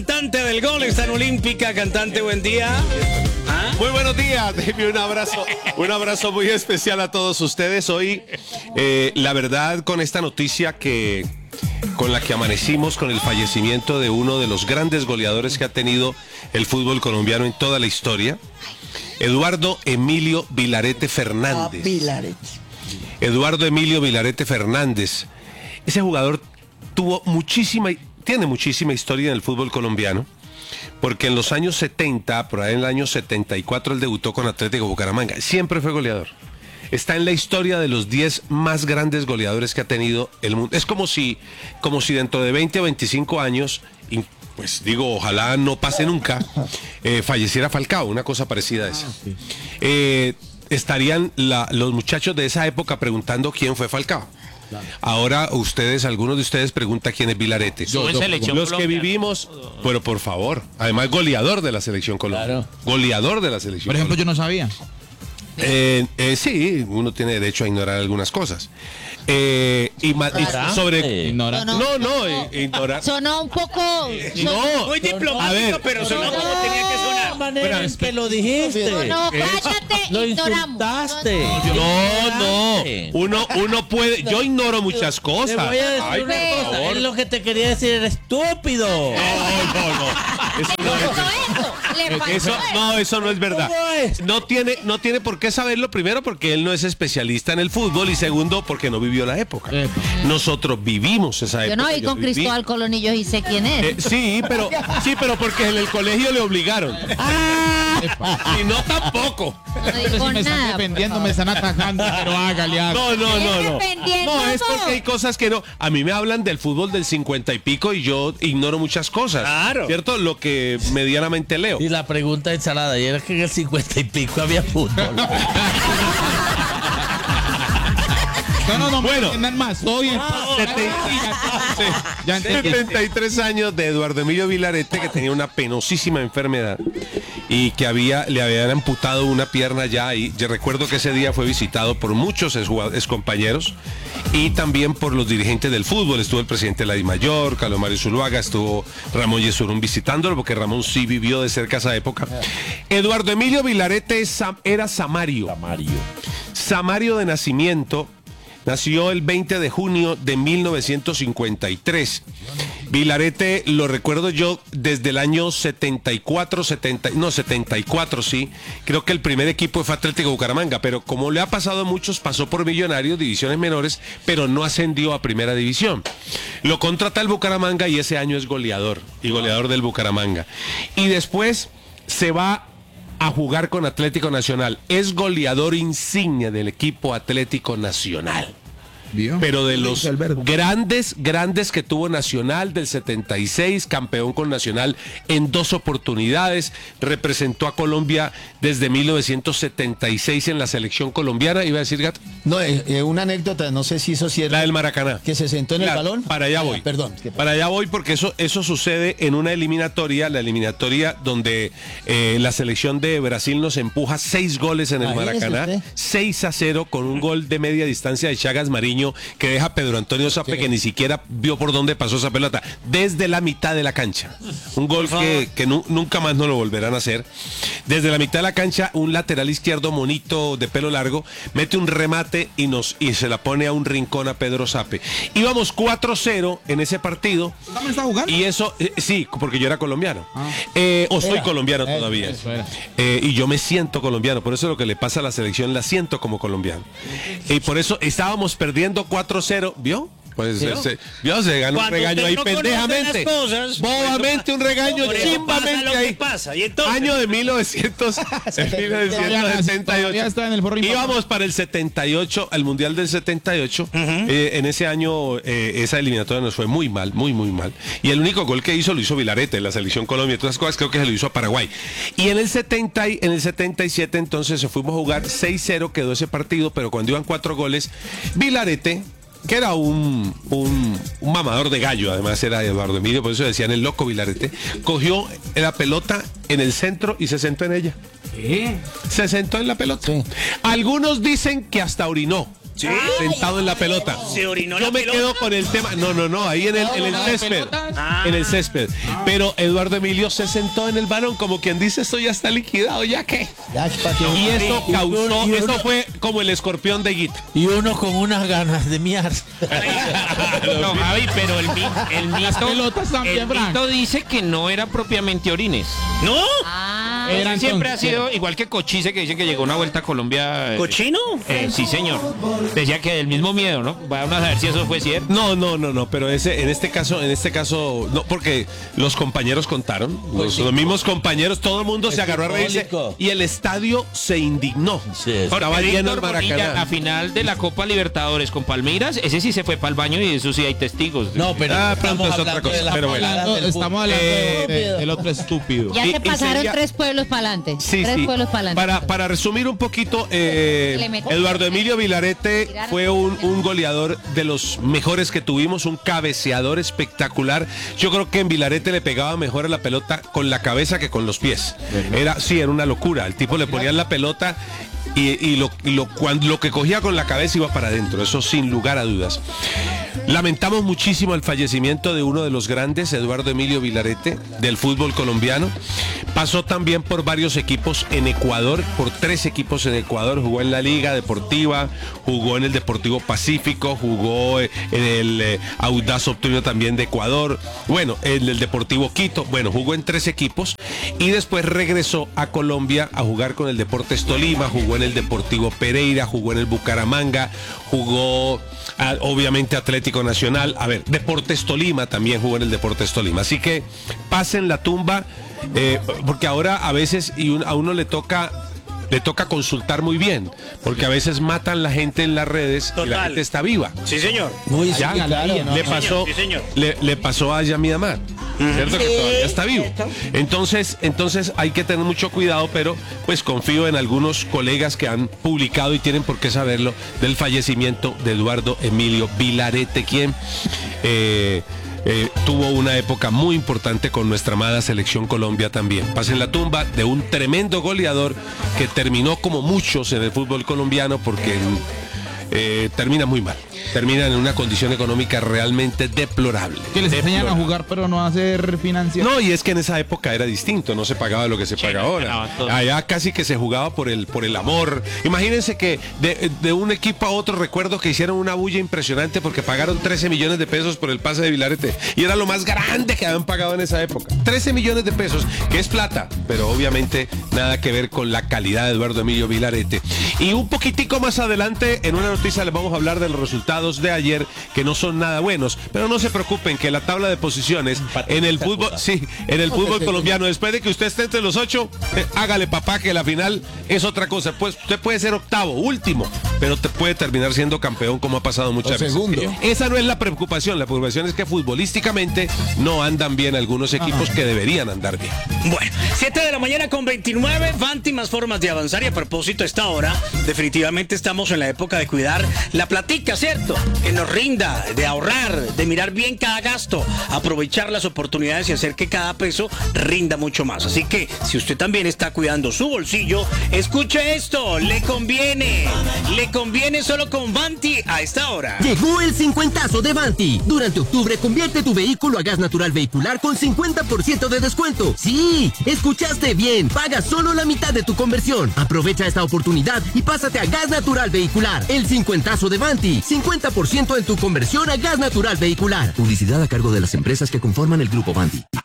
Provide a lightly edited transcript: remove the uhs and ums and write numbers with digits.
Cantante del gol, está en Olímpica. Cantante, buen día. ¿Ah? Muy buenos días, déjenme un abrazo muy especial a todos ustedes. Hoy, la verdad, con esta noticia con la que amanecimos, con el fallecimiento de uno de los grandes goleadores que ha tenido el fútbol colombiano en toda la historia, Eduardo Emilio Vilarete Fernández. Eduardo Emilio Vilarete Fernández. Ese jugador tiene muchísima historia en el fútbol colombiano, porque en los años 70, por ahí en el año 74, él debutó con Atlético Bucaramanga. Siempre fue goleador. Está en la historia de los 10 más grandes goleadores que ha tenido el mundo. Es como si dentro de 20 o 25 años, y pues digo, ojalá no pase nunca, falleciera Falcao, una cosa parecida a esa. Estarían los muchachos de esa época preguntando quién fue Falcao. Claro. Ahora algunos de ustedes preguntan quién es Vilarete. Los que vivimos, pero por favor, además goleador de la selección colombiana. Claro. Goleador de la selección. Por ejemplo, yo no sabía. Sí, uno tiene derecho a ignorar algunas cosas. Ignorar. Sonó un poco. Muy diplomático, pero sonó como tenía que sonar. Manera en que lo dijiste. No, cállate, lo insultaste. Uno puede. Yo ignoro muchas cosas. Te voy a decir una cosa. Es lo que te quería decir, eres estúpido. Eso no es verdad. No tiene por qué saberlo, primero porque él no es especialista en el fútbol y segundo porque no vivió la época. Nosotros vivimos esa época. Yo no vi con Cristóbal Colón y yo y sé quién es. Sí, pero porque en el colegio le obligaron. Y no tampoco. No me están defendiendo, me están atacando, pero hágale. No. No, es porque hay cosas que no. A mí me hablan del fútbol del 50 y pico y yo ignoro muchas cosas. Claro. ¿Cierto? Lo que medianamente leo. Y la pregunta ensalada, y era que en el 50 y pico había fútbol. No, bueno, más. Todo bien. 73 años de Eduardo Emilio Vilarete, que tenía una penosísima enfermedad y que le habían amputado una pierna ya. Y yo recuerdo que ese día fue visitado por muchos excompañeros y también por los dirigentes del fútbol. Estuvo el presidente de la DIMAYOR, Carlos Mario Zuluaga, estuvo Ramón Yesurún visitándolo, porque Ramón sí vivió de cerca esa época. Eduardo Emilio Vilarete era samario de nacimiento. Nació el 20 de junio de 1953. Vilarete lo recuerdo yo desde el año 74, sí. Creo que el primer equipo fue Atlético Bucaramanga, pero como le ha pasado a muchos, pasó por Millonarios, divisiones menores, pero no ascendió a primera división. Lo contrata el Bucaramanga y ese año es goleador del Bucaramanga. Y después se va a jugar con Atlético Nacional. Es goleador insignia del equipo Atlético Nacional. Pero de los grandes que tuvo Nacional, del 76, campeón con Nacional en 2 oportunidades, representó a Colombia desde 1976 en la selección colombiana. ¿Iba a decir, Gato? No, una anécdota, no sé si eso es cierto. La del Maracaná. Que se sentó en el balón. Para allá voy. Perdón. Para allá voy porque eso sucede en una eliminatoria, la eliminatoria donde la selección de Brasil nos empuja 6 goles en el Maracaná, 6-0 con un gol de media distancia de Chagas Mariño, que deja a Pedro Antonio Sape, que ni siquiera vio por dónde pasó esa pelota, desde la mitad de la cancha. Un gol que nunca más no lo volverán a hacer. Desde la mitad de la cancha, un lateral izquierdo monito de pelo largo mete un remate y se la pone a un rincón a Pedro Sape. Íbamos 4-0 en ese partido. ¿También está jugando? Y eso, sí, porque yo era colombiano. Soy colombiano todavía. Y yo me siento colombiano, por eso lo que le pasa a la selección la siento como colombiano. Y por eso estábamos perdiendo 4-0, ¿vio? Pues se ganó un regaño ahí pendejamente. Bobamente un regaño chimbamente ahí. Año de 1978. Íbamos para el 78, al Mundial del 78. En ese año esa eliminatoria nos fue muy mal. Y el único gol que lo hizo Vilarete en la selección Colombia. Todas las cosas creo que se lo hizo a Paraguay. Y en el 77 entonces se fuimos a jugar 6-0, quedó ese partido, pero cuando iban 4 goles, Vilarete, que era un mamador de gallo, además era Eduardo Emilio, por eso decían el loco Vilarete, cogió la pelota en el centro y se sentó en ella. Se sentó en la pelota. Sí. Algunos dicen que hasta orinó. sentado en la pelota. ¿Se orinó Yo la me pelota? quedo con el tema. No, ahí en el césped. En el césped. Pero Eduardo Emilio se sentó en el balón como quien dice, esto ya está liquidado, ¿ya qué? Ya, ¿para qué? Y eso causó, y uno- eso fue como el escorpión de Git. Y uno con unas ganas de miar. No, Javi, pero el mito dice que no era propiamente orines. ¿No? Ah, Era siempre ha sido igual que Cochise, que dicen que llegó una vuelta a Colombia. ¿Cochino? Sí, señor. Decía que del mismo miedo, ¿no? Vamos a ver si eso fue cierto. No, pero en este caso, no, porque los compañeros contaron, los mismos compañeros, todo el mundo se agarró a reírse simbólico. y el estadio se indignó. Sí, es. Estaba Porque lleno el Víctor Bonilla, Maracaná. a final de la Copa Libertadores con Palmeiras, ese sí se fue para el baño y eso sí hay testigos. No, pero pronto es otra cosa, pero bueno. Estamos hablando El otro estúpido. ya y- se y pasaron sería- 3 pueblos para adelante. Sí, 3 sí. pueblos para adelante. Para resumir un poquito, metió- Eduardo Emilio Vilarete fue un goleador de los mejores que tuvimos, un cabeceador espectacular. Yo creo que en Vilarete le pegaba mejor a la pelota con la cabeza que con los pies. Era una locura. El tipo le ponía la pelota y lo que cogía con la cabeza iba para adentro, eso sin lugar a dudas. Lamentamos muchísimo el fallecimiento de uno de los grandes, Eduardo Emilio Vilarete, del fútbol colombiano. Pasó también por varios equipos en Ecuador, por 3 equipos en Ecuador. Jugó en la Liga Deportiva, jugó en el Deportivo Pacífico, jugó en el Audaz Optimio también de Ecuador, bueno, en el Deportivo Quito. Bueno, jugó en 3 equipos y después regresó a Colombia a jugar con el Deportes Tolima, jugó en el Deportivo Pereira, jugó en el Bucaramanga, jugó obviamente Atlético Nacional, Deportes Tolima también jugó en el Deportes Tolima. Así que pasen la tumba, porque ahora a veces a uno le toca consultar muy bien, porque a veces matan la gente en las redes y la Total. gente está viva. Sí, señor. Muy Ya, claro, ¿no? le pasó, Sí, señor. le pasó a Yamid Amar, ¿cierto? Que todavía está vivo. Entonces hay que tener mucho cuidado, pero pues confío en algunos colegas que han publicado y tienen por qué saberlo del fallecimiento de Eduardo Emilio Vilarete, quien tuvo una época muy importante con nuestra amada selección Colombia también. Pasa en la tumba de un tremendo goleador que terminó como muchos en el fútbol colombiano porque termina muy mal. Termina en una condición económica realmente deplorable. Que les enseñan a Deplorable. jugar pero no a hacer financiación. No, y es que en esa época era distinto, no se pagaba lo que se paga ahora. ganaba todo. Allá casi que se jugaba por el amor. Imagínense que de un equipo a otro recuerdo que hicieron una bulla impresionante porque pagaron 13 millones de pesos por el pase de Vilarete. Y era lo más grande que habían pagado en esa época. 13 millones de pesos, que es plata, pero obviamente nada que ver con la calidad de Eduardo Emilio Vilarete. Y un poquitico más adelante, en una noticia les vamos a hablar de los resultados de ayer, que no son nada buenos, pero no se preocupen que la tabla de posiciones en el fútbol, fútbol colombiano, después de que usted esté entre los 8, hágale papá que la final es otra cosa. Pues usted puede ser octavo, último, pero te puede terminar siendo campeón, como ha pasado muchas veces. segundo. Esa no es la preocupación es que futbolísticamente no andan bien algunos equipos que deberían andar bien. Bueno, 7 de la mañana con 29, Vanti, más formas de avanzar. Y a propósito, a esta hora, definitivamente estamos en la época de cuidar la platica, ¿cierto? Que nos rinda, de ahorrar, de mirar bien cada gasto, aprovechar las oportunidades y hacer que cada peso rinda mucho más. Así que, si usted también está cuidando su bolsillo, escuche esto, le conviene solo con Vanti a esta hora. Llegó el 50azo de Vanti. Durante octubre convierte tu vehículo a gas natural vehicular con 50% de descuento. Sí, escuchaste bien. Paga solo la mitad de tu conversión. Aprovecha esta oportunidad y pásate a gas natural vehicular. El 50azo de Vanti. 50% en tu conversión a gas natural vehicular. Publicidad a cargo de las empresas que conforman el grupo Vanti.